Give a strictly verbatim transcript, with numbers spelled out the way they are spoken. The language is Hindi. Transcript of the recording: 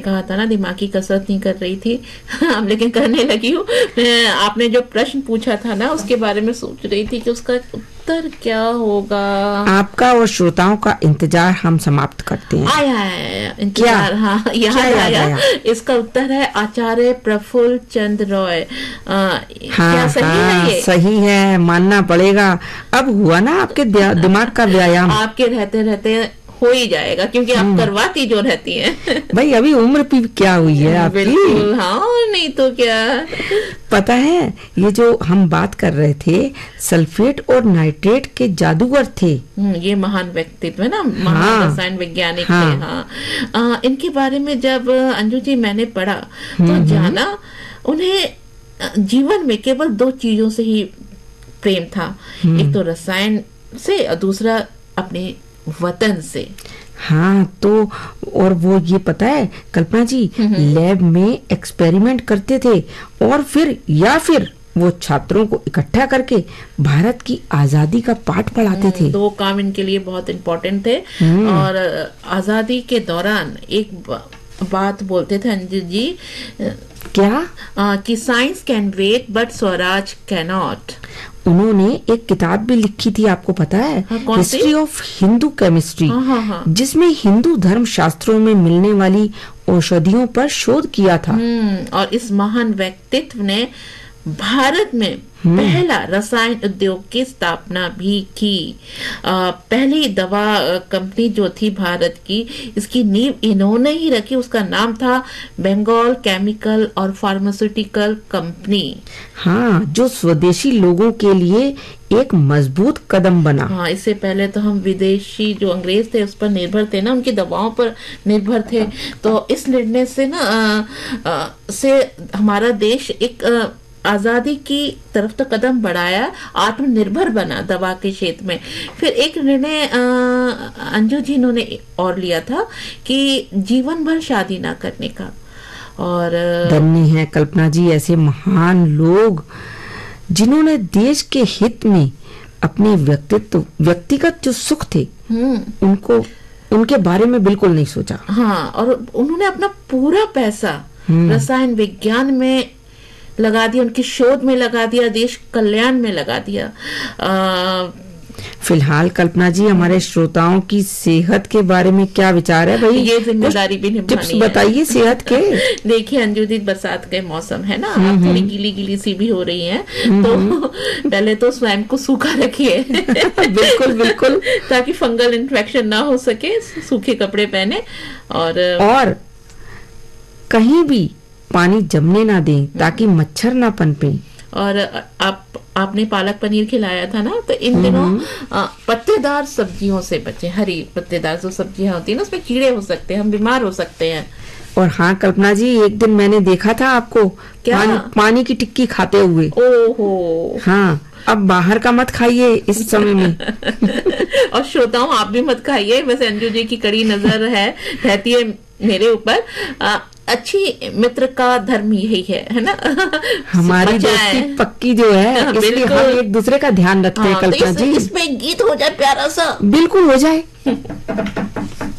कहा था ना दिमागी कसरत नहीं कर रही थी अब लेकिन करने लगी हूँ। मैं आपने जो प्रश्न पूछा था ना उसके बारे में सोच रही थी कि उसका उत्तर क्या होगा। आपका और श्रोताओं का इंतजार हम समाप्त करते हैं। आया आया इंतजार, हाँ याद आया, आया। इसका उत्तर है आचार्य प्रफुल्ल चंद्र रॉय। हाँ, क्या सही हाँ, है ये? सही है, मानना पड़ेगा। अब हुआ ना आपके दिमाग का व्यायाम। आपके रहते रहते हो ही जाएगा क्योंकि आप करवाती जो रहती हैं। भाई अभी उम्र भी क्या हुई है आपकी? बिल्कुल, हाँ नहीं तो क्या। पता है ये जो हम बात कर रहे थे सल्फेट और नाइट्रेट के जादूगर थे। ये महान व्यक्तित्व है ना, महान रसायन हाँ, वैज्ञानिक हाँ, थे। हाँ आ, इनके बारे में जब अंजू जी मैंने पढ़ा तो जाना उन्हें जीवन में केवल दो चीजों से ही प्रेम था, एक तो रसायन से और दूसरा अपने वतन से। हाँ तो और वो ये पता है कल्पना जी लैब में एक्सपेरिमेंट करते थे और फिर या फिर वो छात्रों को इकट्ठा करके भारत की आजादी का पाठ पढ़ाते थे। दो काम इनके लिए बहुत इम्पोर्टेंट थे। और आजादी के दौरान एक बात बोलते थे अंजू जी, क्या आ, कि science can wait but Swaraj cannot. उन्होंने एक किताब भी लिखी थी, आपको पता है, हिस्ट्री ऑफ हिंदू केमिस्ट्री, जिसमें हिंदू धर्म शास्त्रों में मिलने वाली औषधियों पर शोध किया था। और इस महान व्यक्तित्व ने भारत में पहला रसायन उद्योग की स्थापना भी की। आ, पहली दवा कंपनी जो थी भारत की, इसकी नींव इन्होंने ही रखी। उसका नाम था बंगाल केमिकल और फार्मास्यूटिकल कंपनी। हाँ, जो स्वदेशी लोगों के लिए एक मजबूत कदम बना। हाँ, इससे पहले तो हम विदेशी जो अंग्रेज थे उस पर निर्भर थे ना, उनकी दवाओं पर निर्भर थे। तो इस निर्णय से ना आ, आ, से हमारा देश एक आ, आजादी की तरफ तो कदम बढ़ाया, आत्मनिर्भर बना दवा के क्षेत्र में। फिर एक निर्णय अंजू जी इन्होंने और लिया था कि जीवन भर शादी ना करने का। और धन्य है कल्पना जी ऐसे महान लोग जिन्होंने देश के हित में अपने व्यक्तित्व व्यक्तिगत जो सुख थे उनको उनके बारे में बिल्कुल नहीं सोचा। हाँ, और उन्होंने अपना पूरा पैसा रसायन विज्ञान में लगा दिया, उनकी शोध में लगा दिया, देश कल्याण में लगा दिया। आ, फिलहाल कल्पना जी हमारे श्रोताओं की सेहत के बारे में क्या विचार है? भाई ये जिम्मेदारी भी निभानी है। बताइए सेहत के। देखिए अंजू जी, बरसात का मौसम है ना, आप थोड़ी गीली गीली सी भी हो रही हैं, तो पहले तो स्वयं को सूखा रखिए बिल्कुल बिल्कुल, ताकि फंगल इन्फेक्शन ना हो सके। सूखे कपड़े पहने और और कहीं भी पानी जमने ना दें ताकि मच्छर ना पनपे। और आप आपने पालक पनीर खिलाया था ना, तो इन दिनों पत्तेदार सब्जियों से बचें। हरी पत्तेदार जो सब्जियां होती है ना उसमें कीड़े हो सकते हैं, हम बीमार हो सकते हैं। और हाँ कल्पना जी, एक दिन मैंने देखा था आपको क्या? पानी, पानी की टिक्की खाते हुए। ओहो। हाँ, अब बाहर का मत खाइए इस समय में। और श्रोताओं आप भी मत खाइए। वैसे अंजू जी की कड़ी नजर है रहती है मेरे ऊपर। अच्छी मित्र का धर्म यही है, है ना। हमारी दोस्ती पक्की जो है, इसलिए हम एक दूसरे का ध्यान रखते हैं। हाँ, कल्पना तो इस, जी इसमें गीत हो जाए प्यारा सा। बिल्कुल हो जाए।